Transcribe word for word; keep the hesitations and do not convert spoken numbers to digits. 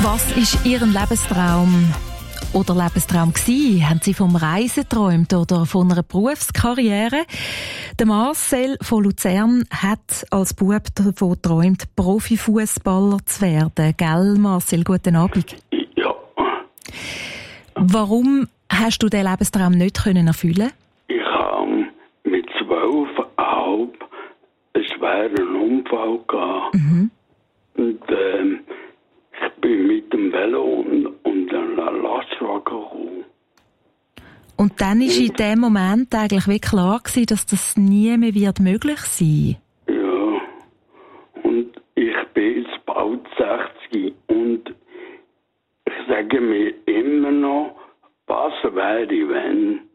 Was ist Ihr Lebenstraum oder Lebenstraum gewesen? Haben Sie vom Reisen geträumt oder von einer Berufskarriere? Der Marcel von Luzern hat als Bub davon geträumt, Profifußballer zu werden. Gell, Marcel? Guten Abend. Ja. Warum hast du diesen Lebenstraum nicht können erfüllen? Ich habe mit zwölf halb einen schweren Unfall gehabt. Mhm. Und ähm, ich bin mit dem Velo und, und einem Lastwagen gekommen. Und dann war in dem Moment eigentlich wie klar gewesen, dass das nie mehr wird möglich sein. Ja. Und ich bin jetzt bald sechzig und ich sage mir immer noch, was wäre, wenn...